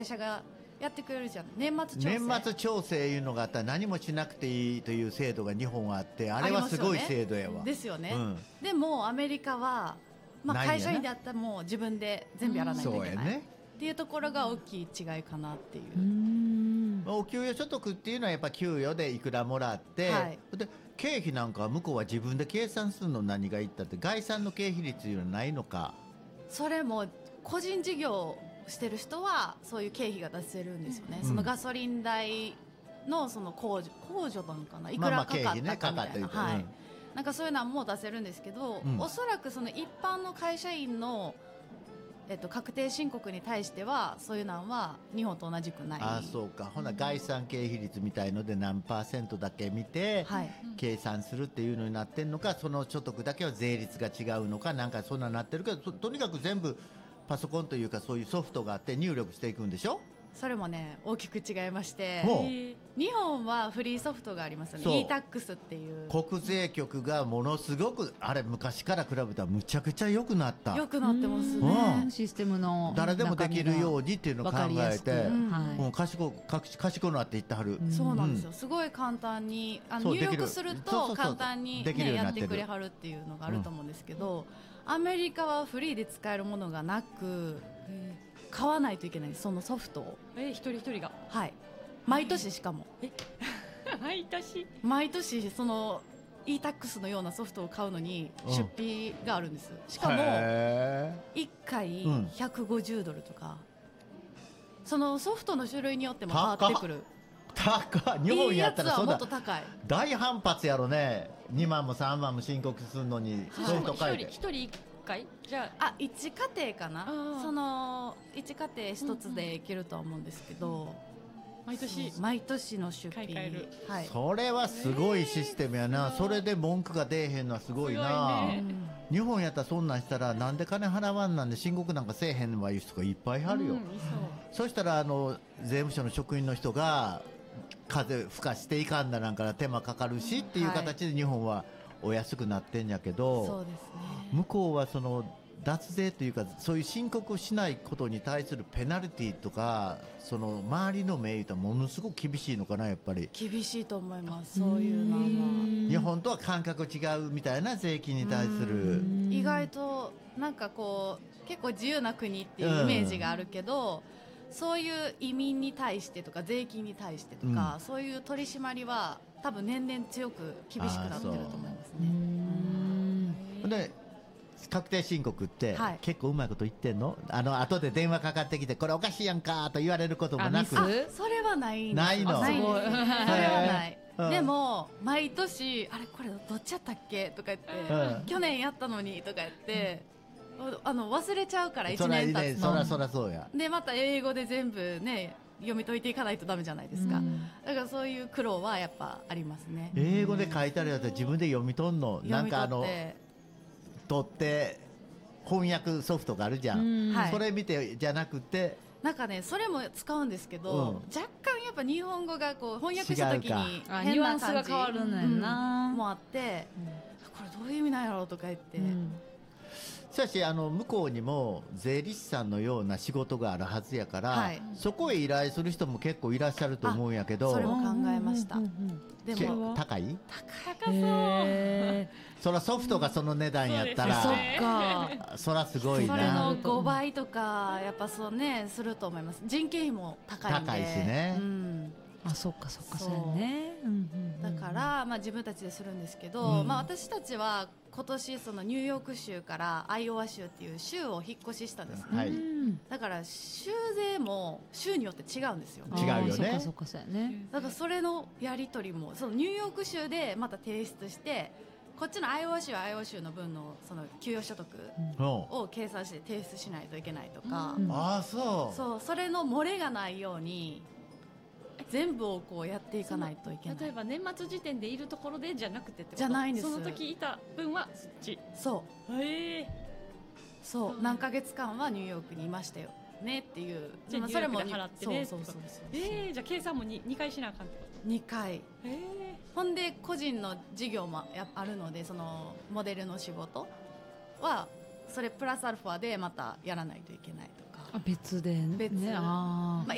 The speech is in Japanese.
会社がやってくれるじゃん。年末調整、 年末調整いうのがあったら何もしなくていいという制度が日本はあって、あれはすごい制度やわ。 ですよね、 うん、 でもアメリカは、会社員であったらもう自分で全部やらないといけない、っていうところが大きい違いかなっていう。 お給与所得っていうのはやっぱ給与でいくらもらって、はい、で経費なんかは向こうは自分で計算するの。何がいったって概算の経費率いうのはないのか。 それも個人事業してる人はそういう経費が出せるんですよね、そのガソリン代のその控除なのかな、いくらかかったかみたいな、はい、なんかそういうのも出せるんですけど、おそらくその一般の会社員の確定申告に対してはそういうのは日本と同じくない。 ああそうか。ほな概算経費率みたいので何%だけ見て、計算するっていうのになってんのか、その所得だけは税率が違うのか、なんかそんなになってるけど、とにかく全部パソコンというかそういうソフトがあって入力していくんでしょ。 それもね大きく違いまして、日本はフリーソフトがありますよね。 e-tax っていう国税局がものすごくあれ昔から比べたらむちゃくちゃ良くなった。 良くなってますね、 システムの誰でもできるようにっていうのを考えて、もう賢くなっていってはる。 そうなんですよ、すごい簡単に入力すると簡単に、やってくれはるっていうのがあると思うんですけど、アメリカはフリーで使えるものがなく買わないといけない、そのソフトを。 一人一人が、 はい、毎年しかも毎年その e-tax のようなソフトを買うのに出費があるんです、しかも1回150ドルとか、そのソフトの種類によっても変わってくる。 高い。日本やったらそうだ、 いいやつはもっと高い。 大反発やろね。2万も3万も申告するのにソフト変えて 1人1回じゃあ1家庭かな、その1家庭1つでいけるとは思うんですけど、毎年の出費、 はい、それはすごいシステムやな。それで文句が出えへんのはすごいな。日本やったらそんなんしたらなんで金払わんなんで申告なんかせえへんわいう人がいっぱいあるよ、そしたら税務署の職員の人が風吹かしていかんだなんから手間かかるしっていう形で日本はお安くなってんやけど、 そうですね、 向こうはその脱税というかそういう申告をしないことに対するペナルティーとか、その周りの目とものすごく厳しいのかな。やっぱり厳しいと思います。そういうのは日本とは感覚違うみたいな税金に対する、 意外となんかこう結構自由な国っていうイメージがあるけど、そういう移民に対してとか税金に対してとか、そういう取り締まりは多分年々強く厳しくなってると思いますね。 で確定申告って、結構うまいこと言ってんの？後で電話かかってきてこれおかしいやんかと言われることもなく。 それはないんです。 ないの？ ないです。それはない。でも毎年あれこれどっちやったっけとか言って、去年やったのにとか言って忘れちゃうから1年経つの。 そらそうや。 でまた英語で全部ね読み解いていかないとダメじゃないですか、だからそういう苦労はやっぱありますね。 英語で書いてあるやつは自分で読み取んの？なんか取って翻訳ソフトがあるじゃん、それ見てじゃなくてなんかねそれも使うんですけど、若干やっぱ日本語がこう翻訳した時に変な感じが変わるんだよな、 もあって、これどういう意味なんやろうとか言って、 しかし向こうにも税理士さんのような仕事があるはずやから、そこへ依頼する人も結構いらっしゃると思うんやけど、 それも考えました。 でも高い？ 高そう。 そらソフトがその値段やったら、そらすごいな。 それの5倍とかやっぱそうねすると思います。人件費も高いんで。 高いしね。 そっかそうやね。 だから自分たちでするんですけど、私たちは今年そのニューヨーク州からアイオワ州っていう州を引っ越ししたんですね、だから州税も州によって違うんですよ。 違うよね。 そうやね。 だからそれのやり取りもそのニューヨーク州でまた提出して、こっちのアイオワ州はアイオワ州の分のその給与所得を計算して提出しないといけないとか、それの漏れがないように全部をこうやっていかないといけない。 例えば年末時点でいるところでじゃなくてってこと？ じゃないんです。 その時いた分はそっち。 そう何ヶ月間はニューヨークにいましたよねっていう。 じゃあそれも払ってね。 そうじゃあ計算も 2回しなあかんってこと？ 2回。ほんで個人の事業もあるので、そのモデルの仕事はそれプラスアルファでまたやらないといけないとか。 別でね。